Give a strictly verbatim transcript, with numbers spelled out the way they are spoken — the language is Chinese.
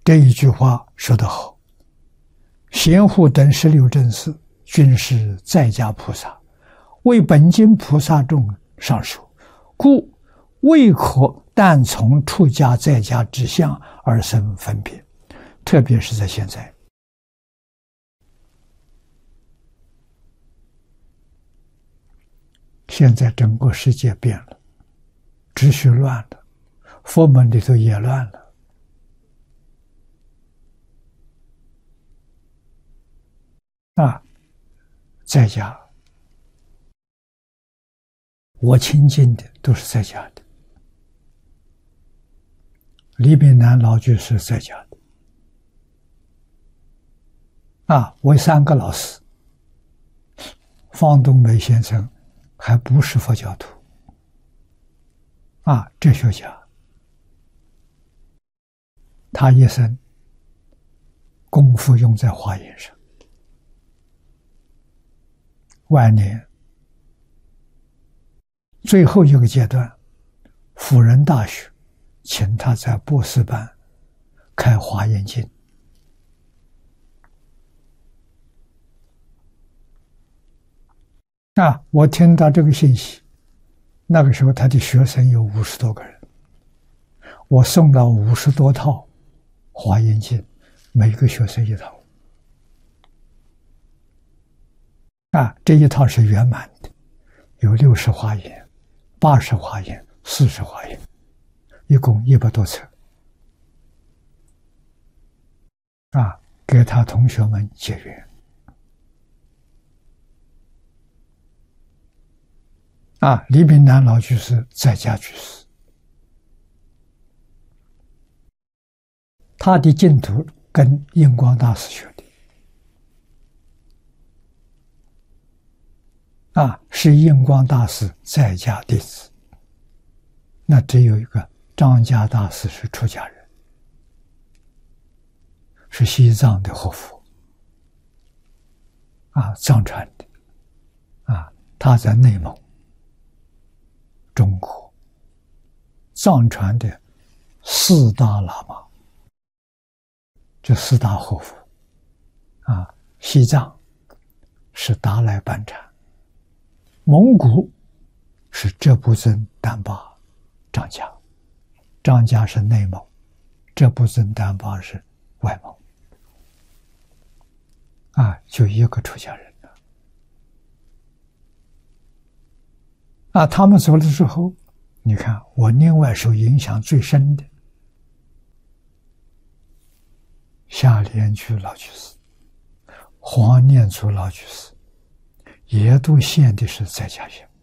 这一句话说得好，贤护等十六正士均是在家菩萨，为本经菩萨众上说，故未可但从出家在家之相而生分别。特别是在现在，现在整个世界变了，秩序乱了，佛门里头也乱了。啊，在家，我亲近的都是在家的，李炳南老居士在家的。啊，我三个老师，方东梅先生还不是佛教徒，啊，哲学家，他一生功夫用在华严上，晚年最后一个阶段，辅仁大学请他在博士班开华严经。啊，我听到这个信息，那个时候他的学生有五十多个人，我送了五十多套华严经，每个学生一套。啊，这一套是圆满的，有六十华严、八十华严、四十华严，一共一百多册。啊，给他同学们结缘。啊，李炳南老居士在家居士，他的净土跟印光大师学的，啊，是印光大师在家弟子，那只有一个张家大师是出家人，是西藏的活佛，啊，藏传的，啊，他在内蒙。中国藏传的四大喇嘛，这四大活佛啊，西藏是达赖班禅，蒙古是哲布尊丹巴张家，张家是内蒙，哲布尊丹巴是外蒙，啊，就一个出家人。啊，他们走了之后，你看我另外受影响最深的夏莲居老居士、黄念祖老居士，也都现的是在家行。